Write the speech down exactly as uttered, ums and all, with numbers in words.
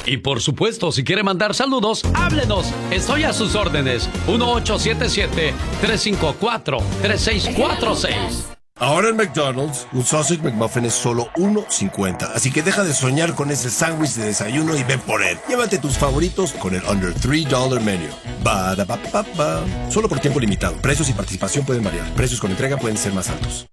Y por supuesto, si quiere mandar saludos, háblenos. Estoy a sus órdenes. uno ocho siete siete, tres cinco cuatro, tres seis cuatro seis. Ahora en McDonald's, un Sausage McMuffin es solo uno cincuenta. Así que deja de soñar con ese sándwich de desayuno y ven por él. Llévate tus favoritos con el Under tres dólares Menu. Ba-da-ba-ba-ba. Solo por tiempo limitado. Precios y participación pueden variar. Precios con entrega pueden ser más altos.